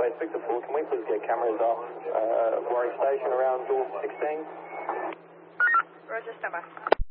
Base Victor 4, can we please get cameras off Warwick Station around door 16? Roger, stand by.